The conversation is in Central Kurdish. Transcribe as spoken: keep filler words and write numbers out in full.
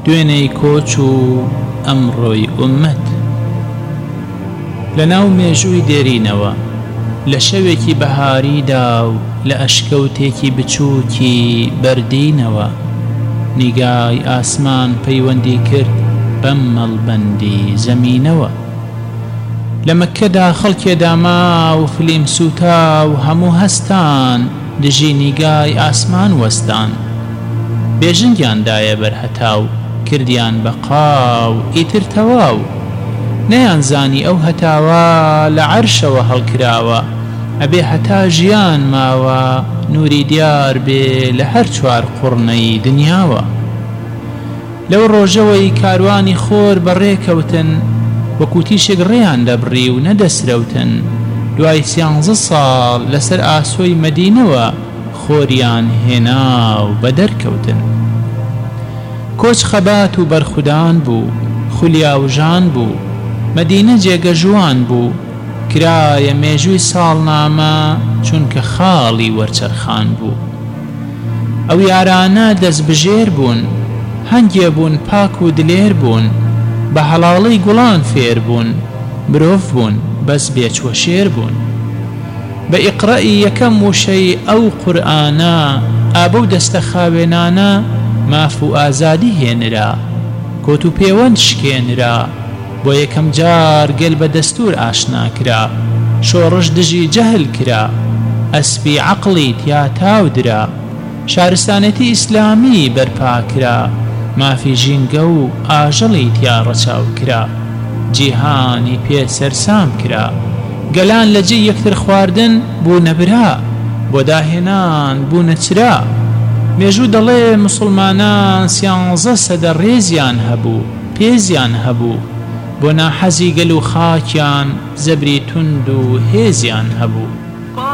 دوێنەی کۆچ و ئەمڕۆی ئوممەت. لەناو مێژووی دێرینەوە لە شەوێکی بەهاریدا و لە ئەشکەوتێکی بچووکی بەردینەوە نیگای ئاسمان پەیوەندی کرد بەم مەڵبەندی زەمینەوە. لە مەککەدا خەڵکێدا ما و فلیم سووتا و هەموو هەستان دژی نیگای ئاسمان وەستان. بێژنگیاندایە بەرهەتاو کردیان بە قاو ئیتر تەواو. نەیانزانی ئەو هەتاوە لە عەرشەوە هەڵکراوە ئەبێ هەتا ژیان ماوە نووری دیار بێ لە هەر چوار قوڕنەی دنیاوە. لەو ڕۆژەوەی کاروانی خۆر بەڕێکەوتن وەکو تیشێک ڕێیان دەبڕی و نەدەسرەوتن. دوای سیانزە ساڵ لەسەر ئاسۆی مەدینەوە خۆریان هێنا و بەدەرکەوتن. کۆچ خەبات و بەرخودان بوو، خولیاوژان بوو، مەدینە جێگە ژوان بوو. کرایە مێژووی ساڵنامە چونکە خاڵی وەرچەرخان بوو. ئەو یارانە دەست بژێر بوون، هەنگێ بوون پاک و دلێر بوون. بە هەڵاڵەی گوڵان فێر بوون، مرۆڤ بوون بەس بێچوە شێر بوون. بە ئیقڕەئی یەکەم وشەی ئەو قورئانە ئابە و دەستە خاوێنانە ماف و ئازادی هێنرا، کۆت و پەیوەند شکێنرا. بۆ یەکەم جار گەل بە دەستور ئاشنا کرا، شۆڕش دژی جەهل کرا، ئەسپی عەقڵی تیا تاو درا. شارستانەتی ئیسلامی بەرپا کرا، مافی ژینگە و ئاژەڵی تیا ڕەچاو کرا. جیهانی پێ سەرسام کرا، گەلان لە جێ یەکتر خواردن بوونە برا، بۆ داهێنان بوونە چرا. مێژوو دەڵێ موسڵمانان سیانزە سەدە ڕێزیان هەبوو، پێزیان هەبوو. بۆ ناحەزی گەل و خاکیان زەبری توند و هێزیان هەبوو.